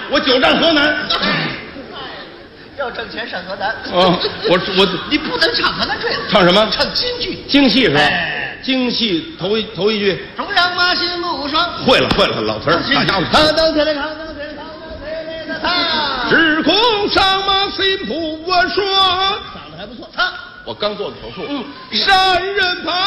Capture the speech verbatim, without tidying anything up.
我久战河南。 要挣钱上河南。 哦，我我你不能唱河南坠子， 唱什么？ 唱京剧。 京戏是吧？ 哎， 京戏头一头一句。 中上马心无双。 会了会了，老词儿。大家伙。 扛当天来扛当天扛当天来扛。 只恐上马心不我说。 唱的还不错，唱。 我刚做的手术。嗯。山人怕